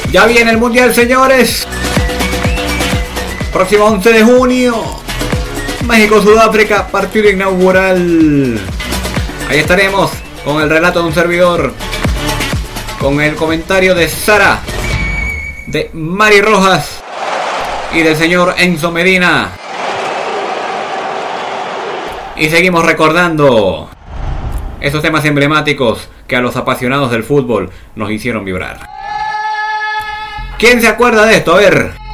Ya viene el Mundial, señores. Próximo 11 de junio. México-Sudáfrica, partido inaugural. Ahí estaremos con el relato de un servidor, con el comentario de Sara, de Mari Rojas y del señor Enzo Medina. Y seguimos recordando esos temas emblemáticos que a los apasionados del fútbol nos hicieron vibrar. ¿Quién se acuerda de esto? A ver.